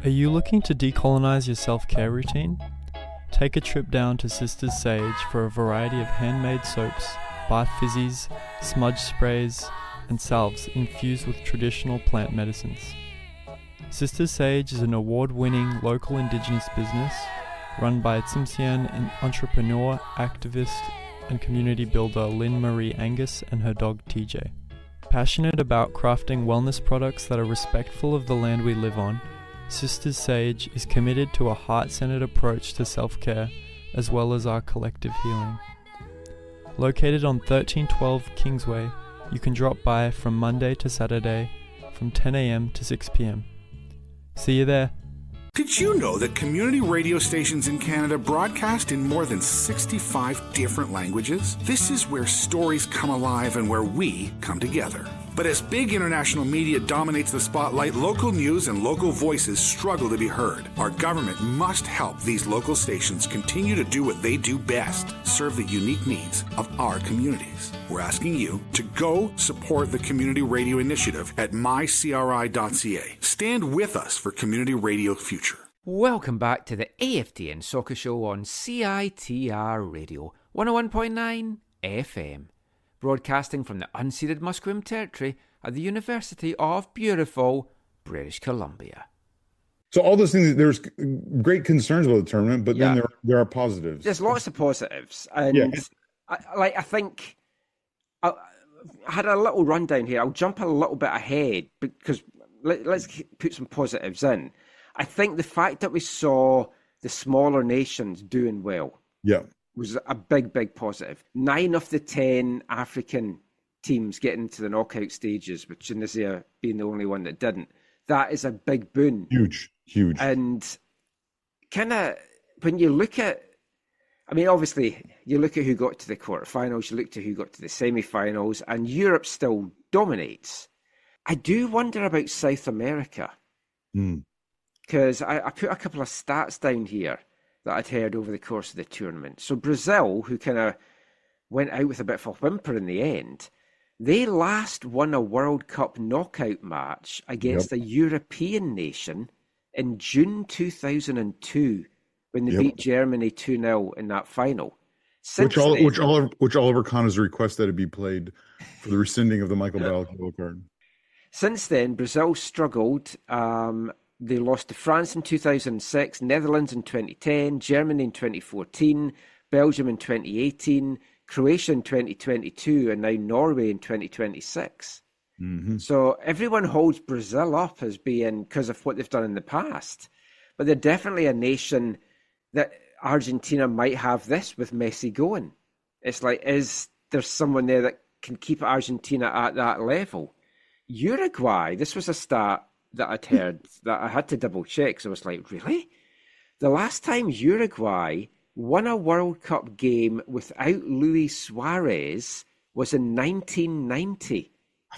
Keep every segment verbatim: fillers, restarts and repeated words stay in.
Are you looking to decolonize your self-care routine? Take a trip down to Sisters Sage for a variety of handmade soaps, bath fizzies, smudge sprays, and salves infused with traditional plant medicines. Sisters Sage is an award-winning local indigenous business run by Tsimshian entrepreneur, activist, and community builder Lynn Marie Angus and her dog T J. Passionate about crafting wellness products that are respectful of the land we live on, Sisters Sage is committed to a heart-centered approach to self-care as well as our collective healing. Located on thirteen twelve Kingsway, you can drop by from Monday to Saturday from ten a.m. to six p.m. See you there. Did you know that community radio stations in Canada broadcast in more than sixty-five different languages? This is where stories come alive and where we come together. But as big international media dominates the spotlight, local news and local voices struggle to be heard. Our government must help these local stations continue to do what they do best, serve the unique needs of our communities. We're asking you to go support the Community Radio Initiative at my c r i dot c a. Stand with us for Community Radio Future. Welcome back to the A F T N Soccer Show on C I T R Radio, one oh one point nine F M. Broadcasting from the unceded Musqueam territory at the University of beautiful British Columbia. So all those things, there's great concerns about the tournament, but Yeah. then there there are positives. There's lots of positives, and Yeah. I, like I think I, I had a little rundown here. I'll jump a little bit ahead because let, let's put some positives in. I think the fact that we saw the smaller nations doing well Yeah. was a big, big positive. Nine of the ten African teams getting to the knockout stages, with Tunisia being the only one that didn't. That is a big boon. Huge, huge. And kind of, when you look at, I mean, obviously, you look at who got to the quarterfinals, you look to who got to the semi-finals, and Europe still dominates. I do wonder about South America, because Mm. I, I put a couple of stats down here that I'd heard over the course of the tournament. So Brazil, who kind of went out with a bit of a whimper in the end, they last won a World Cup knockout match against Yep. a European nation in June two thousand two when they Yep. beat Germany two nil in that final. Since Which all, then- which Oliver, which Oliver Kahn has requested to be played for the rescinding of the Michael Ballack yellow card. Since then, Brazil struggled. Um, they lost to France in two thousand six, Netherlands in twenty ten, Germany in twenty fourteen, Belgium in twenty eighteen, Croatia in twenty twenty-two, and now Norway in twenty twenty-six. Mm-hmm. So everyone holds Brazil up as being because of what they've done in the past. But they're definitely a nation that Argentina might have this with Messi going. It's like, is there someone there that can keep Argentina at that level? Uruguay, this was a stat that I'd heard that I had to double check. So I was like, really? The last time Uruguay won a World Cup game without Luis Suarez was in nineteen ninety.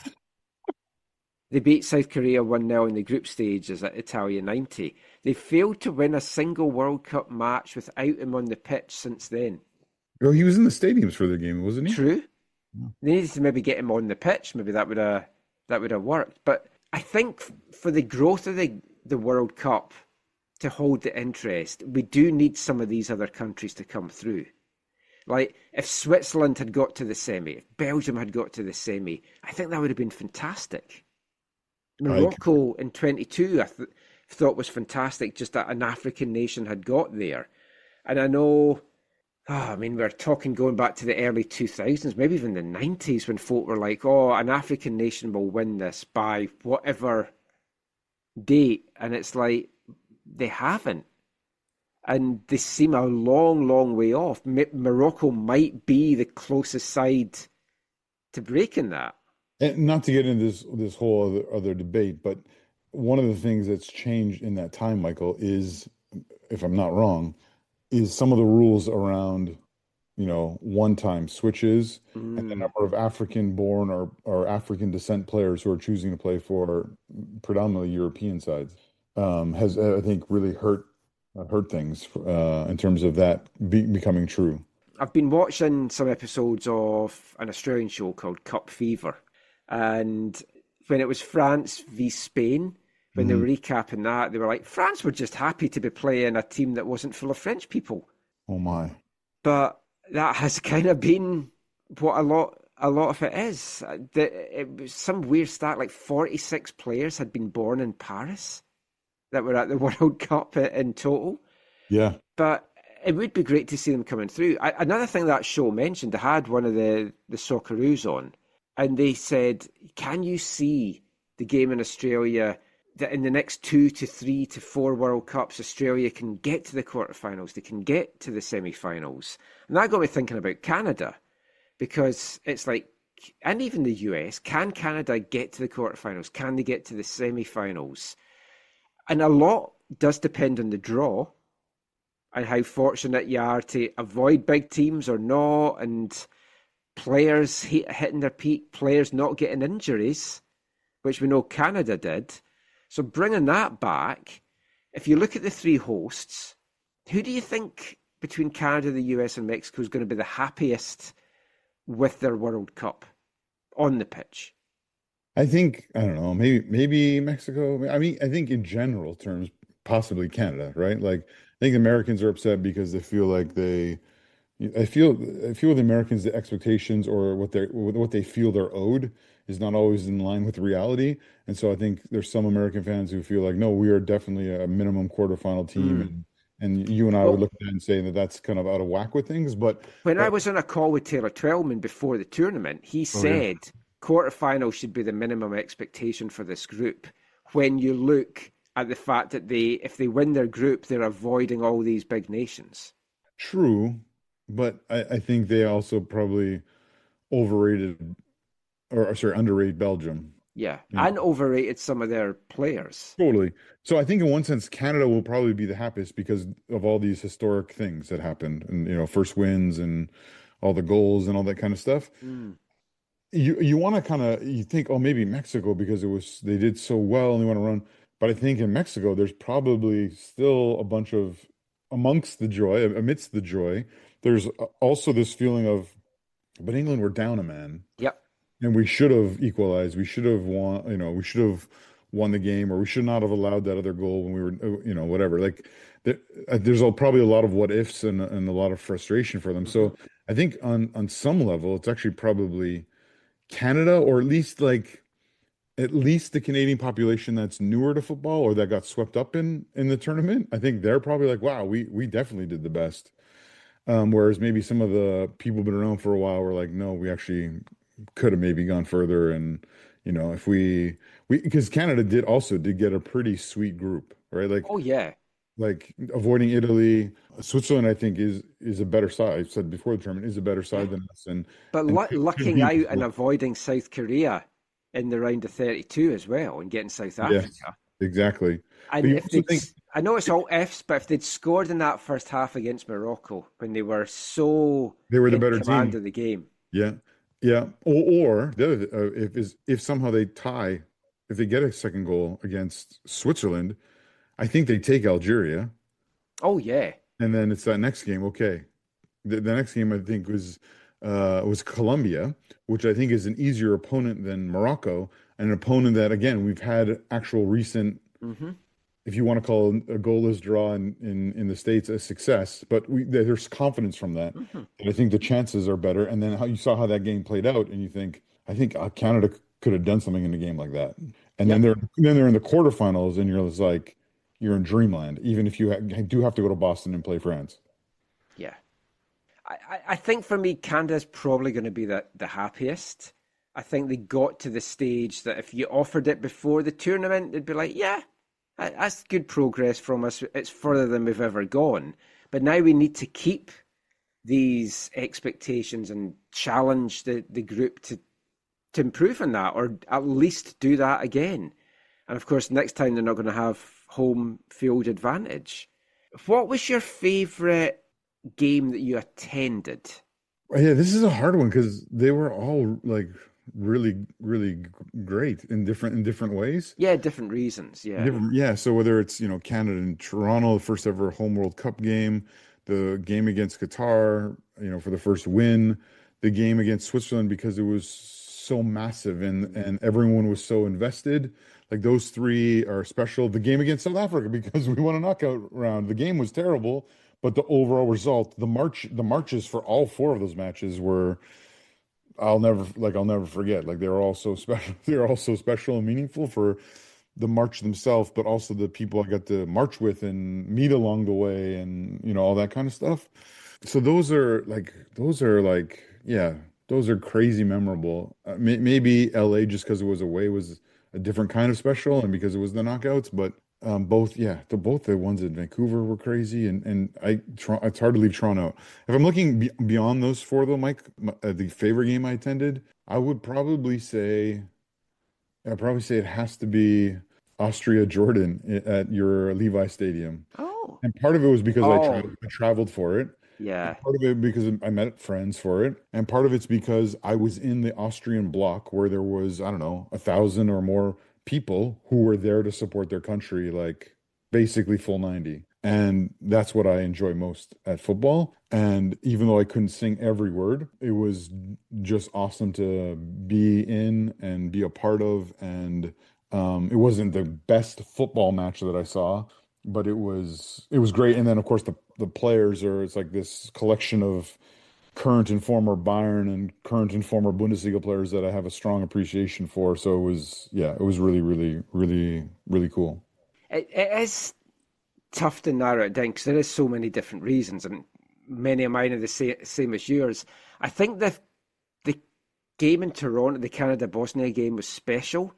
They beat South Korea one nil in the group stages at Italia ninety. They failed to win a single World Cup match without him on the pitch since then. Well, he was in the stadiums for the game, wasn't he? True. Yeah. They needed to maybe get him on the pitch. Maybe that would have that would have worked. But I think for the growth of the, the World Cup to hold the interest, we do need some of these other countries to come through. Like if Switzerland had got to the semi, if Belgium had got to the semi, I think that would have been fantastic. Morocco in twenty-two, I th- thought was fantastic, just that an African nation had got there. And I know, oh, I mean, we're talking going back to the early two thousands, maybe even the nineties, when folk were like, oh, an African nation will win this by whatever date. And it's like, they haven't. And they seem a long, long way off. M- Morocco might be the closest side to breaking that. And not to get into this this whole other, other debate, but one of the things that's changed in that time, Michael, is, if I'm not wrong, is some of the rules around, you know, one-time switches Mm. and the number of African-born or, or African descent players who are choosing to play for predominantly European sides um, has, I think, really hurt uh, hurt things uh, in terms of that be, becoming true. I've been watching some episodes of an Australian show called Cup Fever. And when it was France v Spain, when Mhm. they were recapping that, they were like, France were just happy to be playing a team that wasn't full of French people. Oh my. But that has kind of been what a lot a lot of it is. The, it was some weird stat, like forty-six players had been born in Paris that were at the World Cup in total. Yeah. But it would be great to see them coming through. I, another thing that show mentioned, they had one of the, the Socceroos on, and they said, can you see the game in Australia that in the next two to three to four World Cups, Australia can get to the quarterfinals, they can get to the semi-finals? And that got me thinking about Canada, because it's like, and even the U S, can Canada get to the quarterfinals? Can they get to the semi-finals? And a lot does depend on the draw and how fortunate you are to avoid big teams or not, and players hit, hitting their peak, players not getting injuries, which we know Canada did. So bringing that back, if you look at the three hosts, who do you think between Canada, the U S and Mexico is going to be the happiest with their World Cup on the pitch? I think, I don't know, maybe maybe Mexico. I mean, I think in general terms, possibly Canada, right? Like, I think the Americans are upset because they feel like they, I feel, I feel the Americans, the expectations or what they what they feel they're owed is not always in line with reality. And so I think there's some American fans who feel like, no, we are definitely a minimum quarterfinal team. Mm. And, and you and I Well, would look at that and say that that's kind of out of whack with things. But, when I but was on a call with Taylor Twellman before the tournament, he oh yeah, said quarterfinals should be the minimum expectation for this group. When you look at the fact that they, if they win their group, they're avoiding all these big nations. true. But I, I think they also probably overrated or sorry, underrated Belgium. Yeah, You know, and overrated some of their players. totally. So I think in one sense, Canada will probably be the happiest because of all these historic things that happened and, you know, first wins and all the goals and all that kind of stuff. Mm. You you want to kind of you think, oh, maybe Mexico because it was they did so well and they want to run. But I think in Mexico, there's probably still a bunch of amongst the joy, amidst the joy, there's also this feeling of, but England were down a man. Yep. And we should have equalized. We should have won, you know, we should have won the game, or we should not have allowed that other goal when we were, you know, whatever. Like there, there's a, probably a lot of what ifs and, and a lot of frustration for them. So I think on on some level, it's actually probably Canada, or at least like at least the Canadian population that's newer to football or that got swept up in in the tournament. I think they're probably like, wow, we we definitely did the best. Um, whereas maybe some of the people been around for a while were like, no, we actually could have maybe gone further. And, you know, if we, we, because Canada did also did get a pretty sweet group, right? Like, Oh yeah. like avoiding Italy, Switzerland, I think is, is a better side. I said before the tournament is a better side than us. And, But and lu- could, could lucking be, out and avoiding South Korea in the round of thirty-two as well and getting South yes, Africa. exactly. But And you if also they, think, I know it's all ifs, but if they'd scored in that first half against Morocco when they were so they were the in better command team. of the game, Yeah. Yeah. Or, or the other, uh, if is if somehow they tie, if they get a second goal against Switzerland, I think they take Algeria. oh yeah, And then it's that next game. Okay. The, the next game I think was uh was Colombia, which I think is an easier opponent than Morocco, and an opponent that again we've had actual recent, hmm if you want to call a goalless draw in in, in the States a success, but we there's confidence from that. hmm And I think the chances are better. And then how you saw how that game played out, and you think, I think uh, Canada could have done something in a game like that. And then Yep. they're then they're in the quarterfinals, and you're just like you're in dreamland, even if you ha do have to go to Boston and play France. yeah. I, I I think for me, Canada's probably going to be the, the happiest. I think they got to the stage that if you offered it before the tournament, they'd be like, yeah, that- that's good progress from us. It's further than we've ever gone. But now we need to keep these expectations and challenge the, the group to, to improve on that, or at least do that again. And of course, next time they're not going to have home field advantage. What was your favourite game that you attended? Yeah, this is a hard one because they were all like really, really g- great in different in different ways. Yeah, different reasons. Yeah. Different, yeah. So whether it's, you know, Canada and Toronto, the first ever home World Cup game, the game against Qatar, you know, for the first win, the game against Switzerland because it was so massive and and everyone was so invested. Like those three are special. The game against South Africa because we won a knockout round. The game was terrible, but the overall result, the march, the marches for all four of those matches were, I'll never like I'll never forget. Like they were all so special. They were all so special and meaningful for the march themselves, but also the people I got to march with and meet along the way, and you know all that kind of stuff. So those are like those are like yeah, those are crazy memorable. Uh, may, maybe L A just because it was away was a different kind of special, and because it was the knockouts, but um, both yeah, the both the ones in Vancouver were crazy, and and I Tor- it's hard to leave Toronto out. If I'm looking be beyond those four though, Mike, my, uh, the favorite game I attended, I would probably say I'd probably say it has to be Austria Jordan at your Levi Stadium. Oh, And part of it was because I, tra oh, I traveled for it. yeah. And part of it because I met friends for it. And part of it's because I was in the Austrian bloc where there was, I don't know, a thousand or more people who were there to support their country, like basically full ninety. And that's what I enjoy most at football. And even though I couldn't sing every word, it was just awesome to be in and be a part of. And um, it wasn't the best football match that I saw, but it was it was great. And then of course the the players are it's like this collection of current and former Bayern and current and former Bundesliga players that I have a strong appreciation for. So it was yeah, it was really, really, really, really cool. It, it is tough to narrow it down because there is so many different reasons, and many of mine are the same, same as yours. I think the the game in Toronto, the Canada Bosnia game, was special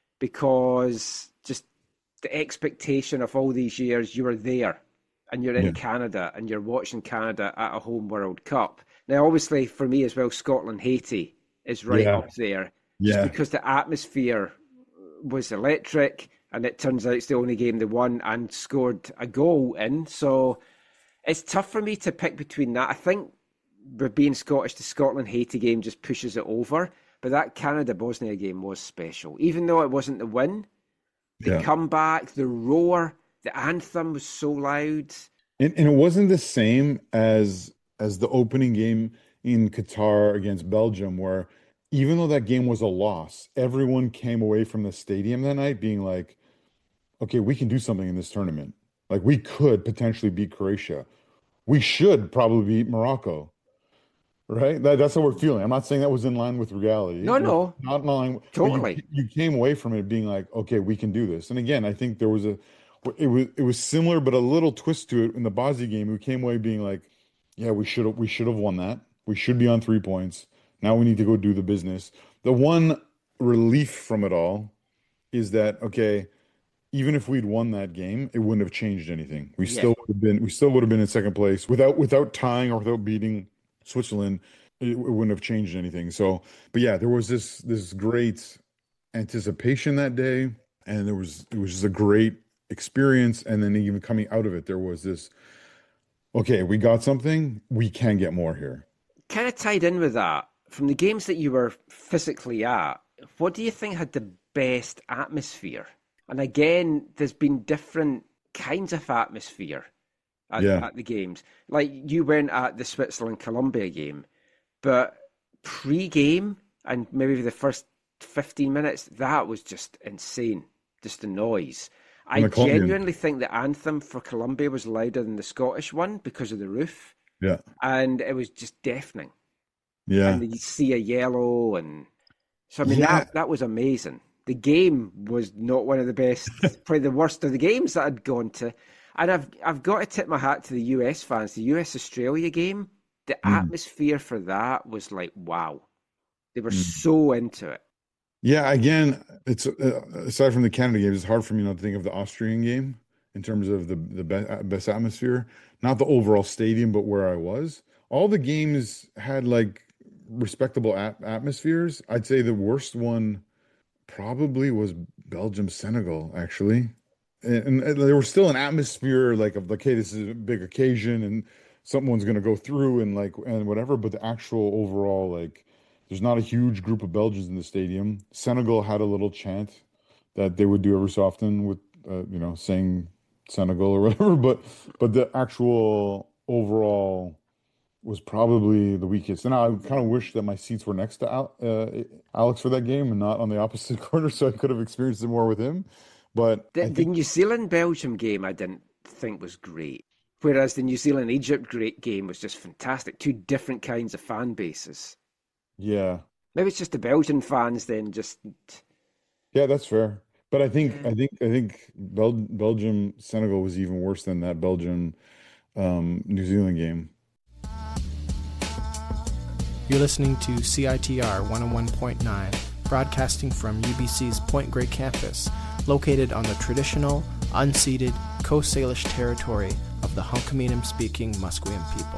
because just the expectation of all these years, you were there and you're in Yeah. Canada and you're watching Canada at a home World Cup. Now, obviously, for me as well, Scotland Haiti is right Yeah. up there just Yeah. because the atmosphere was electric, and it turns out it's the only game they won and scored a goal in. So it's tough for me to pick between that. I think with being Scottish, the Scotland Haiti game just pushes it over. But that Canada Bosnia game was special, even though it wasn't the win. The Yeah. comeback, the roar, the anthem was so loud. And and it wasn't the same as as the opening game in Qatar against Belgium, where even though that game was a loss, everyone came away from the stadium that night being like, okay, we can do something in this tournament. Like we could potentially beat Croatia. We should probably beat Morocco, right? That, that's how we're feeling. I'm not saying that was in line with reality. No, It was no, not in line, but you totally. you came away from it being like, okay, we can do this. And again, I think there was a it was it was similar, but a little twist to it in the Bosnia game. We came away being like, yeah, we should have we should have won that. We should be on three points. Now we need to go do the business. The one relief from it all is that okay, even if we'd won that game, it wouldn't have changed anything. We Yeah. still would have been we still would have been in second place without without tying or without beating Switzerland. It, it wouldn't have changed anything. So, but yeah, there was this this great anticipation that day, and there was it was just a great experience. And then even coming out of it, there was this, okay, we got something, we can get more here. Kind of tied in with that, from the games that you were physically at, what do you think had the best atmosphere? And again, there's been different kinds of atmosphere at, Yeah. at the games. Like you went at the Switzerland Colombia game, but pre-game and maybe the first fifteen minutes, that was just insane. Just the noise. I And the Colombian, genuinely think the anthem for Colombia was louder than the Scottish one because of the roof, yeah, and it was just deafening. yeah, And you see a yellow, and so I mean yeah, that that was amazing. The game was not one of the best, probably the worst of the games that I'd gone to. And I've I've got to tip my hat to the U S fans. The U S Australia game, the mm, atmosphere for that was like wow. They were mm. so into it. Yeah. Again, it's uh, aside from the Canada games, it's hard for me not to think of the Austrian game in terms of the the be best atmosphere, not the overall stadium, but where I was. All the games had like respectable at atmospheres. I'd say the worst one probably was Belgium Senegal, actually. And, and there was still an atmosphere like of like, hey, this is a big occasion and someone's gonna go through and like and whatever, but the actual overall, like there's not a huge group of Belgians in the stadium. Senegal had a little chant that they would do every so often with uh, you know, saying Senegal or whatever, but but the actual overall was probably the weakest. And I kind of wish that my seats were next to Al, uh, Alex for that game and not on the opposite corner, so I could have experienced it more with him. But the, think... the New Zealand-Belgium game I didn't think was great, whereas the New Zealand-Egypt great game was just fantastic. Two different kinds of fan bases. Yeah. Maybe it's just the Belgian fans then just... Yeah, that's fair. But I think I think I think Bel- Belgium Senegal was even worse than that Belgium um, New Zealand game. You're listening to C I T R one oh one point nine, broadcasting from U B C's Point Grey campus, located on the traditional, unceded Coast Salish territory of the Hunkaminam-speaking Musqueam people.